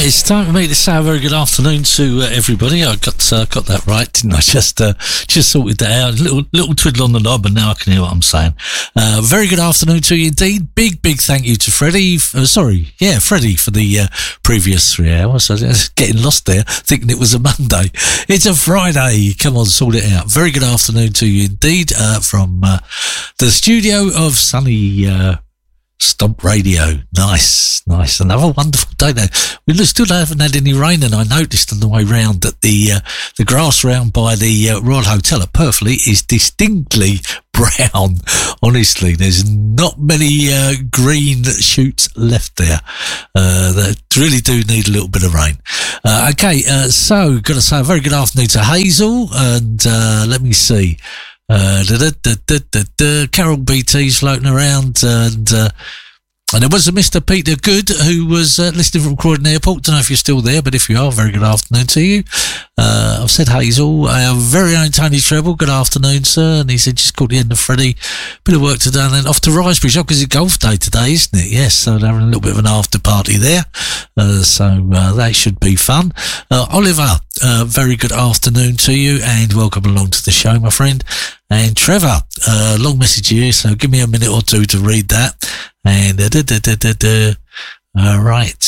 Right, it's time for me to say a very good afternoon to everybody. I got that right, didn't I? Just sorted that out. Little twiddle on the knob, and now I can hear what I'm saying. Very good afternoon to you indeed. Big thank you to Freddie. Freddie for the previous 3 hours. I was getting lost there, thinking it was a Monday. It's a Friday. Come on, sort it out. Very good afternoon to you indeed from the studio of sunny Stomp Radio. Nice. Another wonderful day there. We still haven't had any rain, and I noticed on the way round that the grass round by the Royal Hotel at Purfleet is distinctly brown. Honestly, there's not many green shoots left there. That really do need a little bit of rain. So got to say a very good afternoon to Hazel, and let me see. Carol BT's floating around, and there was a Mr. Peter Good who was listening from Croydon Airport. Don't know if you're still there, but if you are, very good afternoon to you. I've said Hazel, our very own Tony Treble, good afternoon, sir. And he said, just caught the end of Freddie, bit of work to do, and then off to Risebridge, because it's golf day today, isn't it? Yes, so they're having a little bit of an after party there, so that should be fun. Oliver, very good afternoon to you, and welcome along to the show, my friend. And Trevor, long message here, so give me a minute or two to read that. And right,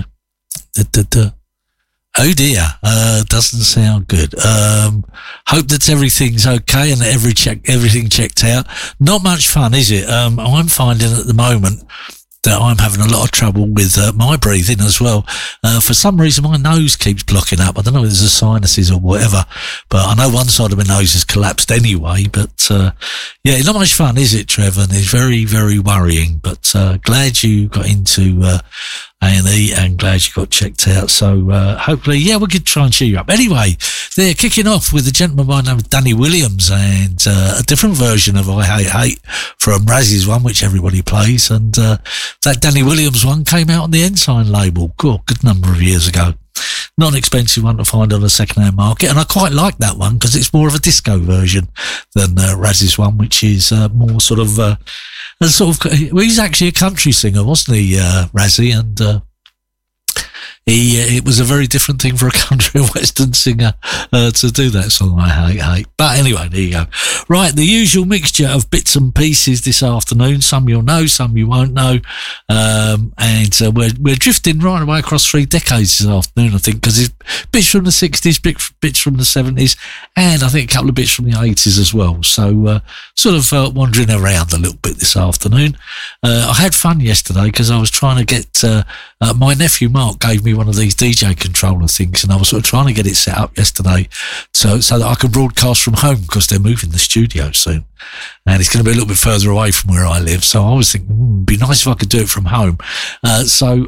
oh dear, doesn't sound good. Hope that everything's okay and that everything checked out. Not much fun, is it? I'm finding at the moment that I'm having a lot of trouble with my breathing as well. For some reason, my nose keeps blocking up. I don't know if there's a sinuses or whatever, but I know one side of my nose has collapsed anyway. But yeah, not much fun, is it, Trevor? And it's very, very worrying. But glad you got into A&E and glad you got checked out. So hopefully, yeah, we could try and cheer you up. Anyway, they're kicking off with a gentleman by the name of Danny Williams and a different version of I Hate Hate from Raz's one, which everybody plays. And that Danny Williams one came out on the Ensign label, good number of years ago. Not an expensive one to find on a second-hand market, and I quite like that one because it's more of a disco version than Raz's one, which is more sort of well, he's actually a country singer, wasn't he, Razzie? And it was a very different thing for a country and western singer to do that song, I Hate. But anyway, there you go. Right, the usual mixture of bits and pieces this afternoon. Some you'll know, some you won't know. And we're drifting right away across 3 decades this afternoon, I think, because it's bits from the 60s, bits from the 70s, and I think a couple of bits from the 80s as well. So sort of wandering around a little bit this afternoon. I had fun yesterday because I was trying to get my nephew Mark gave me one of these DJ controller things, and I was sort of trying to get it set up yesterday so that I could broadcast from home, because they're moving the studio soon and it's going to be a little bit further away from where I live. So I was thinking, it'd be nice if I could do it from home. So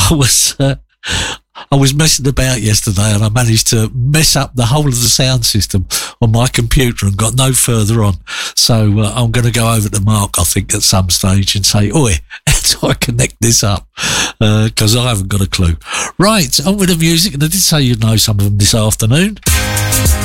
I was messing about yesterday, and I managed to mess up the whole of the sound system on my computer and got no further on. So I'm going to go over to Mark, I think, at some stage and say, oi, how do I connect this up? Because I haven't got a clue. Right, on with the music, and I did say you'd know some of them this afternoon.